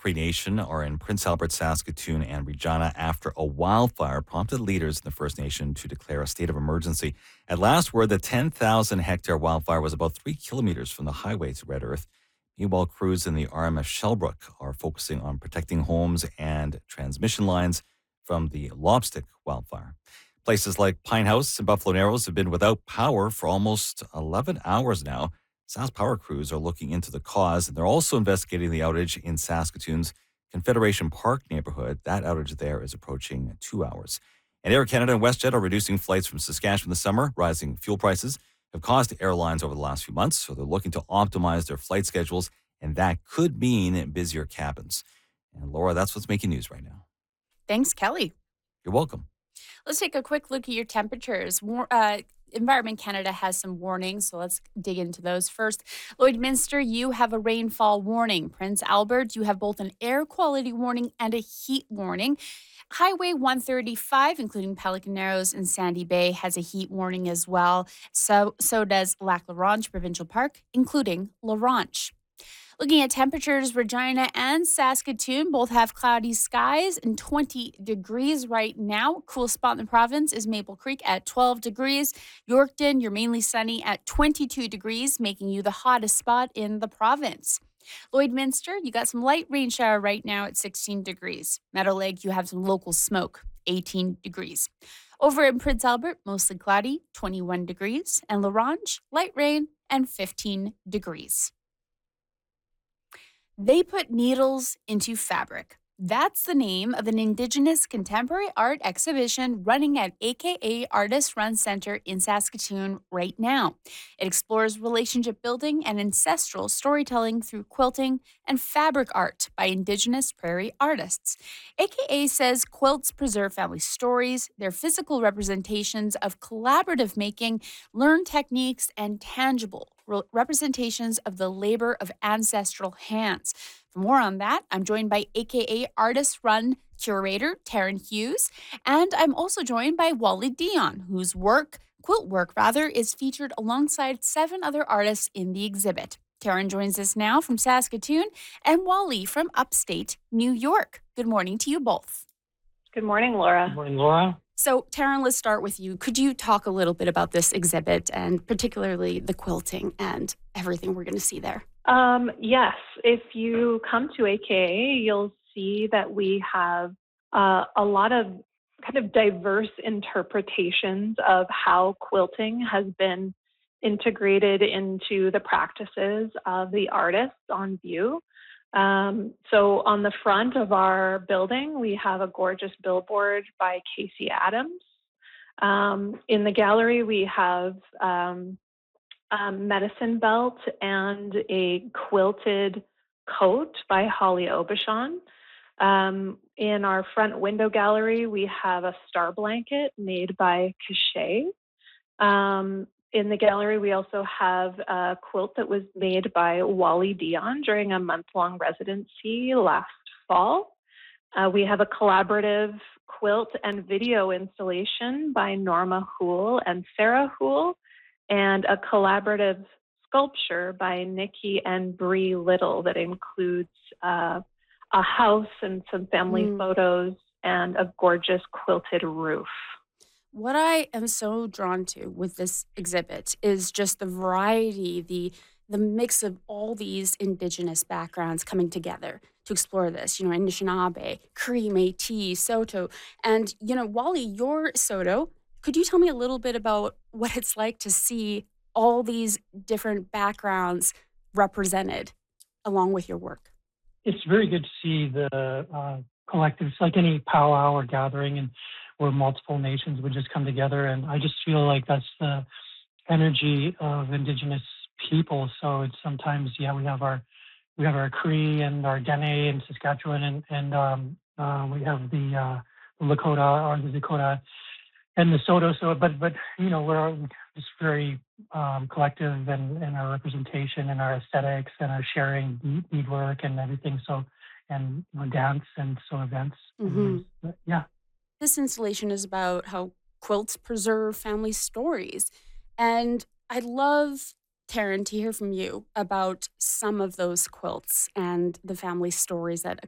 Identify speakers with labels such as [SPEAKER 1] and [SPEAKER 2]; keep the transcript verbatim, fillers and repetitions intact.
[SPEAKER 1] Cree Nation are in Prince Albert, Saskatoon, and Regina after a wildfire prompted leaders in the First Nation to declare a state of emergency. At last word, the ten thousand hectare wildfire was about three kilometers from the highway to Red Earth. Meanwhile, crews in the R M F Shellbrook are focusing on protecting homes and transmission lines from the Lobstick wildfire. Places like Pine House and Buffalo Narrows have been without power for almost eleven hours now. South Power crews are looking into the cause, and they're also investigating the outage in Saskatoon's Confederation Park neighborhood. That outage there is approaching two hours. And Air Canada and WestJet are reducing flights from Saskatchewan this summer. Rising fuel prices have caused airlines over the last few months, so they're looking to optimize their flight schedules, and that could mean busier cabins. And Laura, that's what's making news right now.
[SPEAKER 2] Thanks, Kelly.
[SPEAKER 1] You're welcome.
[SPEAKER 2] Let's take a quick look at your temperatures. War- uh, Environment Canada has some warnings, so let's dig into those first. Lloydminster, you have a rainfall warning. Prince Albert, you have both an air quality warning and a heat warning. Highway one thirty-five, including Pelican Narrows and Sandy Bay, has a heat warning as well. So, so does Lac La Ronge Provincial Park, including La Ronge. Looking at temperatures, Regina and Saskatoon both have cloudy skies and twenty degrees right now. Cool spot in the province is Maple Creek at twelve degrees. Yorkton, you're mainly sunny at twenty-two degrees, making you the hottest spot in the province. Lloydminster, you got some light rain shower right now at sixteen degrees. Meadow Lake, you have some local smoke, eighteen degrees. Over in Prince Albert, mostly cloudy, twenty-one degrees. And La Ronge, light rain and fifteen degrees. They put needles into fabric. That's the name of an Indigenous contemporary art exhibition running at A K A Artist Run Center in Saskatoon right now. It explores relationship building and ancestral storytelling through quilting and fabric art by Indigenous prairie artists. A K A says quilts preserve family stories, their physical representations of collaborative making, learned techniques, and tangible re- representations of the labor of ancestral hands. For more on that, I'm joined by A K A Artist Run curator Taryn Hughes, and I'm also joined by Wally Dion, whose work, quilt work rather, is featured alongside seven other artists in the exhibit. Taryn joins us now from Saskatoon, and Wally from upstate New York. Good morning to you both.
[SPEAKER 3] Good morning, Laura.
[SPEAKER 4] Good morning, Laura.
[SPEAKER 2] So, Taryn, let's start with you. Could you talk a little bit about this exhibit and particularly the quilting and everything we're going to see there?
[SPEAKER 3] Um, yes, if you come to A K A, you'll see that we have uh, a lot of kind of diverse interpretations of how quilting has been integrated into the practices of the artists on view. Um, so on the front of our building, we have a gorgeous billboard by Casey Adams. Um, in the gallery, we have um, a medicine belt and a quilted coat by Holly Aubuchon. Um, in our front window gallery, we have a star blanket made by Cachet. Um, in the gallery, we also have a quilt that was made by Wally Dion during a month-long residency last fall. Uh, we have a collaborative quilt and video installation by Norma Houle and Sarah Houle, and a collaborative sculpture by Nikki and Bree Little that includes uh, a house and some family mm. photos and a gorgeous quilted roof.
[SPEAKER 2] What I am so drawn to with this exhibit is just the variety, the the mix of all these Indigenous backgrounds coming together to explore this. You know, Anishinaabe, Cree, Métis, Saulteaux, and you know, Wally, you're Saulteaux. Could you tell me a little bit about what it's like to see all these different backgrounds represented along with your work?
[SPEAKER 4] It's very good to see the uh, collectives, like any powwow or gathering, and where multiple nations would just come together. And I just feel like that's the energy of Indigenous people. So it's sometimes, yeah, we have our we have our Cree and our Dene in Saskatchewan, and and um, uh, we have the, uh, the Lakota or the Dakota and the Saulteaux. So, but but you know, we're just very um, collective in, in our representation and our aesthetics and our sharing beadwork and everything. So, and you know, dance and so events.
[SPEAKER 2] Mm-hmm.
[SPEAKER 4] And, yeah.
[SPEAKER 2] This installation is about how quilts preserve family stories. And I'd love, Taryn, to hear from you about some of those quilts and the family stories that